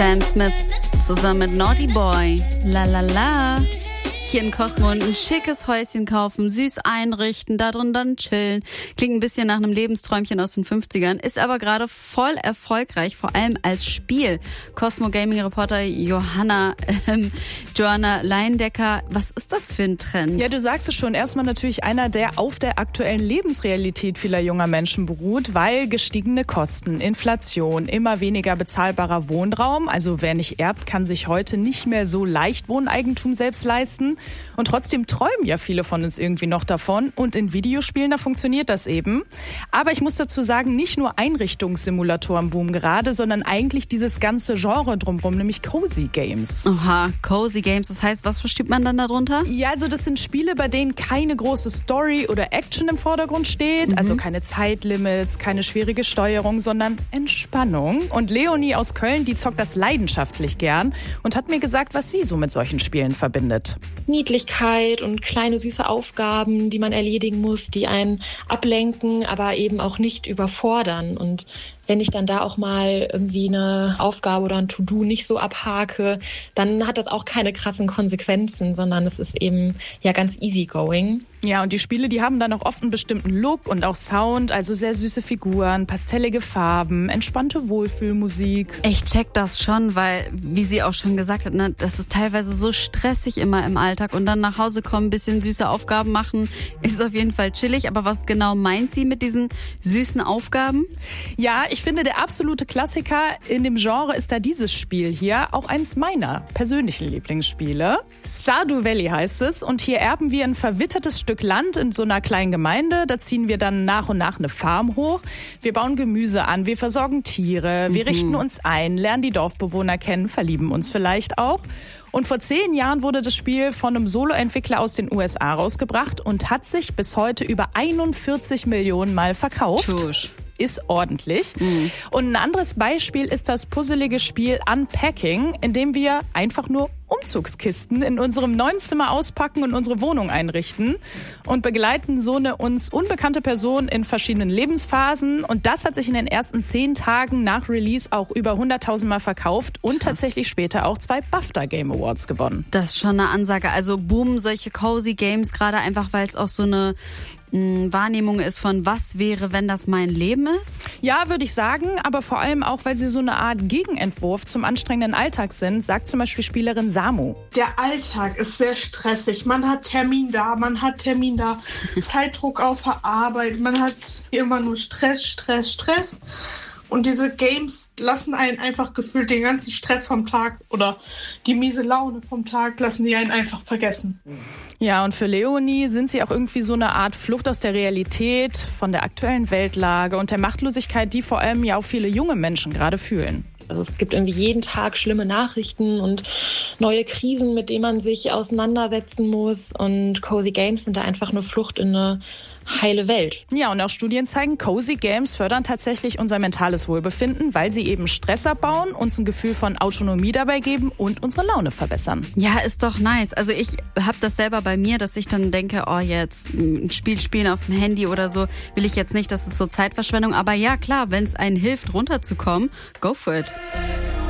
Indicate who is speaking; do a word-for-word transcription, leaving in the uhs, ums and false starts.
Speaker 1: Sam Smith zusammen mit Naughty Boy. La la la. Hier in Cosmo ein schickes Häuschen kaufen, süß einrichten, da drin dann chillen. Klingt ein bisschen nach einem Lebensträumchen aus den fünfzigern, ist aber gerade voll erfolgreich, vor allem als Spiel. Cosmo Gaming Reporter Johanna, ähm, Johanna Leindecker, was ist das für ein Trend?
Speaker 2: Ja, du sagst es schon, erstmal natürlich einer, der auf der aktuellen Lebensrealität vieler junger Menschen beruht, weil gestiegene Kosten, Inflation, immer weniger bezahlbarer Wohnraum, also wer nicht erbt, kann sich heute nicht mehr so leicht Wohneigentum selbst leisten. Und trotzdem träumen ja viele von uns irgendwie noch davon. Und in Videospielen, da funktioniert das eben. Aber ich muss dazu sagen, nicht nur Einrichtungssimulatoren boomen gerade, sondern eigentlich dieses ganze Genre drumherum, nämlich Cozy Games.
Speaker 1: Aha, Cozy Games, das heißt, was versteht man dann darunter?
Speaker 2: Ja, also das sind Spiele, bei denen keine große Story oder Action im Vordergrund steht. Mhm. Also keine Zeitlimits, keine schwierige Steuerung, sondern Entspannung. Und Leonie aus Köln, die zockt das leidenschaftlich gern und hat mir gesagt, was sie so mit solchen Spielen verbindet.
Speaker 3: Niedlichkeit und kleine süße Aufgaben, die man erledigen muss, die einen ablenken, aber eben auch nicht überfordern. Und wenn ich dann da auch mal irgendwie eine Aufgabe oder ein To-Do nicht so abhake, dann hat das auch keine krassen Konsequenzen, sondern es ist eben ja ganz easygoing.
Speaker 2: Ja, und die Spiele, die haben dann auch oft einen bestimmten Look und auch Sound, also sehr süße Figuren, pastellige Farben, entspannte Wohlfühlmusik.
Speaker 1: Ich check das schon, weil, wie sie auch schon gesagt hat, ne, das ist teilweise so stressig immer im Alltag und dann nach Hause kommen, ein bisschen süße Aufgaben machen, ist auf jeden Fall chillig. Aber was genau meint sie mit diesen süßen Aufgaben?
Speaker 2: Ja, ich finde, der absolute Klassiker in dem Genre ist da dieses Spiel hier, auch eins meiner persönlichen Lieblingsspiele. Stardew Valley heißt es und hier erben wir ein verwittertes Stück Land in so einer kleinen Gemeinde. Da ziehen wir dann nach und nach eine Farm hoch. Wir bauen Gemüse an, wir versorgen Tiere, wir mhm. richten uns ein, lernen die Dorfbewohner kennen, verlieben uns vielleicht auch. Und vor zehn Jahren wurde das Spiel von einem Solo-Entwickler aus den U S A rausgebracht und hat sich bis heute über einundvierzig Millionen Mal verkauft.
Speaker 1: Tschusch.
Speaker 2: Ist ordentlich. Mhm. Und ein anderes Beispiel ist das puzzelige Spiel Unpacking, in dem wir einfach nur Umzugskisten in unserem neuen Zimmer auspacken und unsere Wohnung einrichten und begleiten so eine uns unbekannte Person in verschiedenen Lebensphasen. Und das hat sich in den ersten zehn Tagen nach Release auch über hunderttausend Mal verkauft und Krass. tatsächlich später auch zwei BAFTA Game Awards gewonnen.
Speaker 1: Das ist schon eine Ansage. Also boomen solche Cozy Games gerade einfach, weil es auch so eine Wahrnehmung ist von, was wäre, wenn das mein Leben ist?
Speaker 2: Ja, würde ich sagen, aber vor allem auch, weil sie so eine Art Gegenentwurf zum anstrengenden Alltag sind, sagt zum Beispiel Spielerin Samu.
Speaker 4: Der Alltag ist sehr stressig. Man hat Termin da, man hat Termin da, Zeitdruck auf der Arbeit, man hat immer nur Stress, Stress, Stress. Und diese Games lassen einen einfach gefühlt den ganzen Stress vom Tag oder die miese Laune vom Tag lassen die einen einfach vergessen.
Speaker 2: Ja, und für Leonie sind sie auch irgendwie so eine Art Flucht aus der Realität, von der aktuellen Weltlage und der Machtlosigkeit, die vor allem ja auch viele junge Menschen gerade fühlen.
Speaker 3: Also es gibt irgendwie jeden Tag schlimme Nachrichten und neue Krisen, mit denen man sich auseinandersetzen muss. Und Cozy Games sind da einfach eine Flucht in eine heile Welt.
Speaker 2: Ja, und auch Studien zeigen, Cozy Games fördern tatsächlich unser mentales Wohlbefinden, weil sie eben Stress abbauen, uns ein Gefühl von Autonomie dabei geben und unsere Laune verbessern.
Speaker 1: Ja, ist doch nice. Also ich habe das selber bei mir, dass ich dann denke, oh jetzt ein Spiel spielen auf dem Handy oder so, will ich jetzt nicht, das ist so Zeitverschwendung. Aber ja, klar, wenn es einen hilft, runterzukommen, go for it.